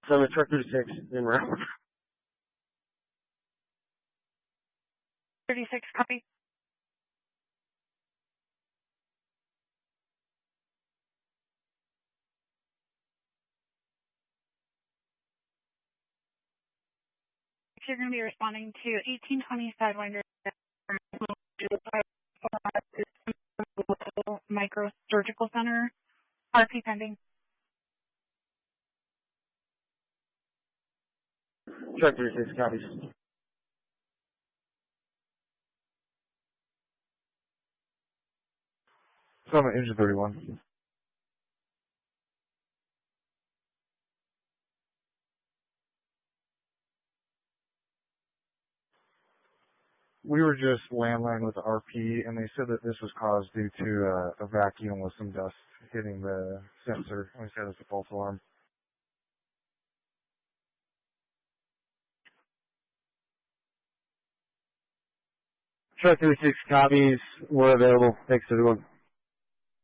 Summit Truck 36 in route. 36, copy. You're going to be responding to 1820 Sidewinder Microsurgical Center, RP pending. Truck 36 copies. Summit Engine 31. We were just landline with the RP, and they said that this was caused due to a vacuum with some dust hitting the sensor. We said it's a false alarm. Truck 36 copies. We're available. Thanks, everyone.